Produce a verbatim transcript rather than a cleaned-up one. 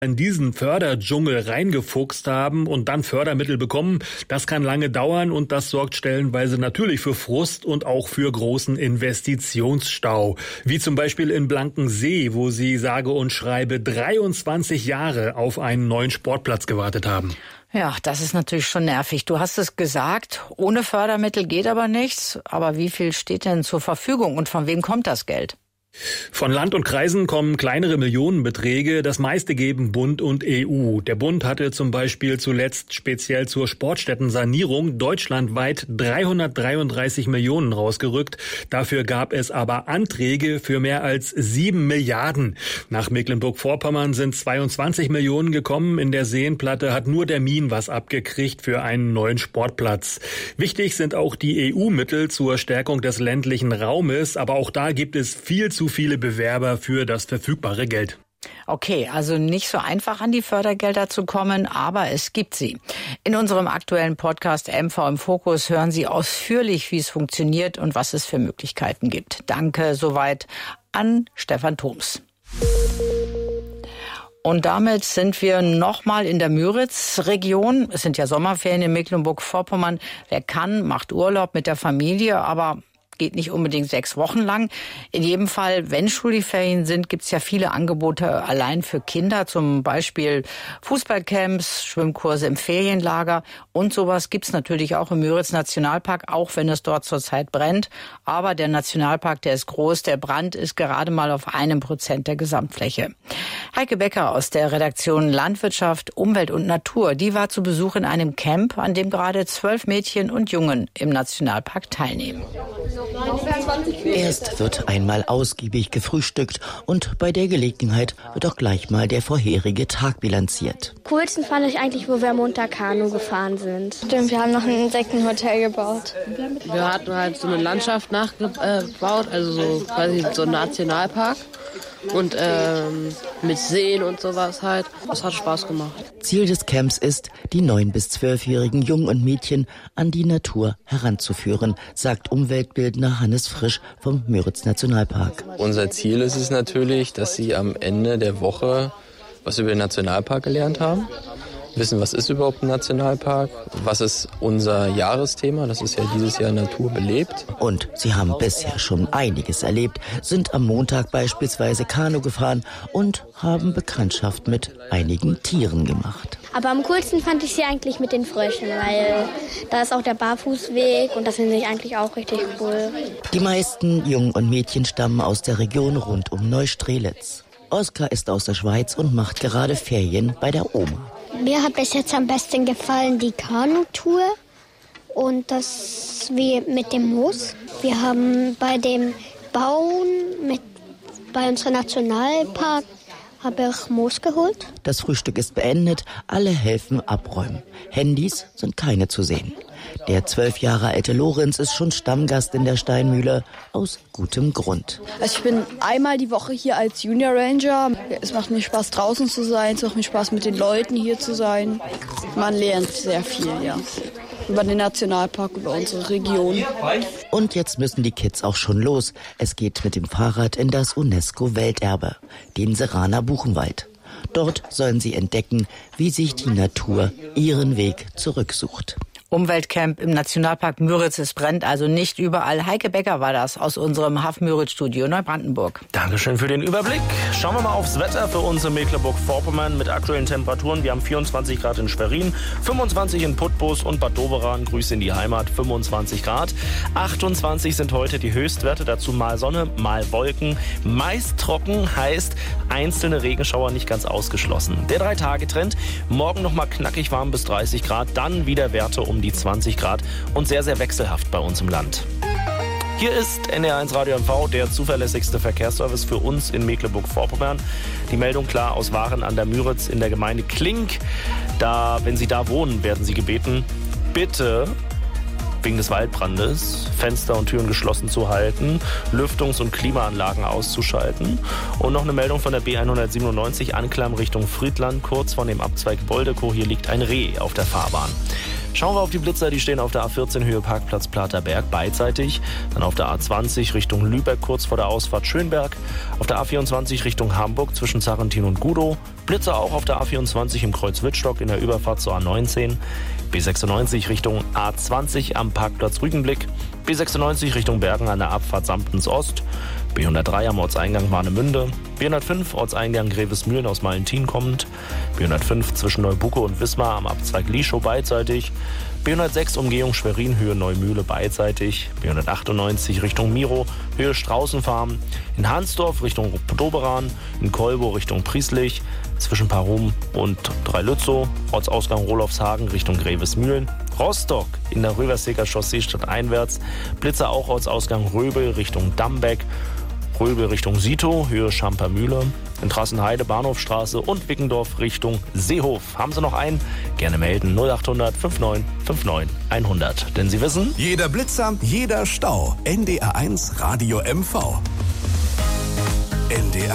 in diesen Förderdschungel reingefuchst haben und dann Fördermittel bekommen. Das kann lange dauern und das sorgt stellenweise natürlich für Frust und auch für großen Investitionsstau. Wie zum Beispiel in Blankensee, wo sie sage und schreibe dreiundzwanzig Jahre auf einen neuen Sportplatz gewartet haben. Ja, das ist natürlich schon nervig. Du hast es gesagt, ohne Fördermittel geht aber nichts. Aber wie viel steht denn zur Verfügung und von wem kommt das Geld? Von Land und Kreisen kommen kleinere Millionenbeträge, das meiste geben Bund und E U. Der Bund hatte zum Beispiel zuletzt speziell zur Sportstättensanierung deutschlandweit dreihundertdreiunddreißig Millionen rausgerückt. Dafür gab es aber Anträge für mehr als sieben Milliarden. Nach Mecklenburg-Vorpommern sind zweiundzwanzig Millionen gekommen. In der Seenplatte hat nur der Min was abgekriegt für einen neuen Sportplatz. Wichtig sind auch die E U-Mittel zur Stärkung des ländlichen Raumes, aber auch da gibt es viel zu viele Bewerber für das verfügbare Geld. Okay, also nicht so einfach an die Fördergelder zu kommen, aber es gibt sie. In unserem aktuellen Podcast M V im Fokus hören Sie ausführlich, wie es funktioniert und was es für Möglichkeiten gibt. Danke soweit an Stefan Thoms. Und damit sind wir nochmal in der Müritz-Region. Es sind ja Sommerferien in Mecklenburg-Vorpommern. Wer kann, macht Urlaub mit der Familie, aber geht nicht unbedingt sechs Wochen lang. In jedem Fall, wenn Schulferien sind, gibt es ja viele Angebote allein für Kinder, zum Beispiel Fußballcamps, Schwimmkurse im Ferienlager und sowas gibt es natürlich auch im Müritz-Nationalpark, auch wenn es dort zurzeit brennt. Aber der Nationalpark, der ist groß, der Brand ist gerade mal auf einem Prozent der Gesamtfläche. Heike Becker aus der Redaktion Landwirtschaft, Umwelt und Natur, die war zu Besuch in einem Camp, an dem gerade zwölf Mädchen und Jungen im Nationalpark teilnehmen. Erst wird einmal ausgiebig gefrühstückt und bei der Gelegenheit wird auch gleich mal der vorherige Tag bilanziert. Coolsten fand ich eigentlich, wo wir am Montag Kanu gefahren sind. Stimmt, wir haben noch ein Insektenhotel gebaut. Wir hatten halt so eine Landschaft nachgebaut, also so quasi so ein Nationalpark. Und ähm, mit Seen und sowas halt. Das hat Spaß gemacht. Ziel des Camps ist, die neun- bis zwölfjährigen Jungen und Mädchen an die Natur heranzuführen, sagt Umweltbildner Hannes Frisch vom Müritz-Nationalpark. Unser Ziel ist es natürlich, dass sie am Ende der Woche was über den Nationalpark gelernt haben. Wissen, was ist überhaupt ein Nationalpark, was ist unser Jahresthema, das ist ja dieses Jahr Natur belebt. Und sie haben bisher schon einiges erlebt, sind am Montag beispielsweise Kanu gefahren und haben Bekanntschaft mit einigen Tieren gemacht. Aber am coolsten fand ich sie eigentlich mit den Fröschen, weil da ist auch der Barfußweg und das finde ich eigentlich auch richtig cool. Die meisten Jungen und Mädchen stammen aus der Region rund um Neustrelitz. Oskar ist aus der Schweiz und macht gerade Ferien bei der Oma. Mir hat bis jetzt am besten gefallen die Kanutour und das wie mit dem Moos. Wir haben bei dem Bauen mit bei unserem Nationalpark habe ich Moos geholt. Das Frühstück ist beendet, alle helfen abräumen. Handys sind keine zu sehen. Der zwölf Jahre alte Lorenz ist schon Stammgast in der Steinmühle, aus gutem Grund. Also ich bin einmal die Woche hier als Junior Ranger. Es macht mir Spaß, draußen zu sein, es macht mir Spaß, mit den Leuten hier zu sein. Man lernt sehr viel, ja. Über den Nationalpark, über unsere Region. Und jetzt müssen die Kids auch schon los. Es geht mit dem Fahrrad in das UNESCO-Welterbe, den Seraner Buchenwald. Dort sollen sie entdecken, wie sich die Natur ihren Weg zurücksucht. Umweltcamp im Nationalpark Müritz. Es brennt also nicht überall. Heike Becker war das aus unserem H A F Müritz-Studio Neubrandenburg. Dankeschön für den Überblick. Schauen wir mal aufs Wetter für uns in Mecklenburg-Vorpommern mit aktuellen Temperaturen. Wir haben vierundzwanzig Grad in Schwerin, fünfundzwanzig in Putbus und Bad Doberan. Grüße in die Heimat, fünfundzwanzig Grad. achtundzwanzig sind heute die Höchstwerte. Dazu mal Sonne, mal Wolken. Meist trocken heißt einzelne Regenschauer nicht ganz ausgeschlossen. Der Drei-Tage-Trend. Morgen noch mal knackig warm bis dreißig Grad. Dann wieder Werte um die zwanzig Grad und sehr, sehr wechselhaft bei uns im Land. Hier ist N R eins Radio M V, der zuverlässigste Verkehrsservice für uns in Mecklenburg-Vorpommern. Die Meldung klar aus Waren an der Müritz in der Gemeinde Klink. Da, wenn Sie da wohnen, werden Sie gebeten, bitte wegen des Waldbrandes Fenster und Türen geschlossen zu halten, Lüftungs- und Klimaanlagen auszuschalten. Und noch eine Meldung von der B hundertsiebenundneunzig, Anklam Richtung Friedland, kurz vor dem Abzweig Boldekow. Hier liegt ein Reh auf der Fahrbahn. Schauen wir auf die Blitzer, die stehen auf der A vierzehn Höhe Parkplatz Platerberg beidseitig. Dann auf der A zwanzig Richtung Lübeck kurz vor der Ausfahrt Schönberg. Auf der A vierundzwanzig Richtung Hamburg zwischen Sarrentin und Gudow. Blitzer auch auf der A vierundzwanzig im Kreuz Wittstock in der Überfahrt zur A neunzehn. B sechsundneunzig Richtung A zwanzig am Parkplatz Rügenblick. B sechsundneunzig Richtung Bergen an der Abfahrt Samptens Ost. B hundertdrei am Ortseingang Warnemünde. B hundertfünf Ortseingang Grevesmühlen aus Malentin kommend. B hundertfünf zwischen Neubucke und Wismar am Abzweig Lieschow beidseitig. B hundertsechs Umgehung Schwerin Höhe Neumühle beidseitig. B hundertachtundneunzig Richtung Miro Höhe Straußenfarm. In Hansdorf Richtung Doberan. In Kolbo Richtung Prieslich. Zwischen Parum und Dreilützow. Ortsausgang Rolofshagen Richtung Grevesmühlen. Rostock in der Röverseker Chaussee stadteinwärts. Blitzer auch Ortsausgang Röbel Richtung Dambeck. Röbel Richtung Sito, Höhe Schampermühle. In Trassenheide, Bahnhofstraße und Wickendorf Richtung Seehof. Haben Sie noch einen? Gerne melden null achthundert neunundfünfzig neunundfünfzig hundert. Denn Sie wissen... Jeder Blitzer, jeder Stau. N D R eins Radio M V. N D R